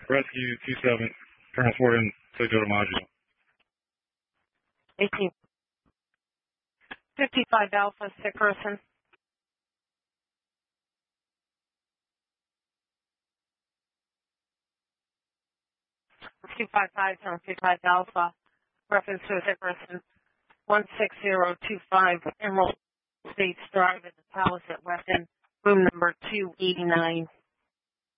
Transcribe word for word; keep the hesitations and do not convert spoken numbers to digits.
Rescue two seven, transporting to Joe DiMaggio. eighteen fifty-five Alpha, sick person. two five five, fifty-five Alpha, reference to a sick person. one six zero two five, Emerald States Drive at the Palace at Weston, room number two eighty-nine.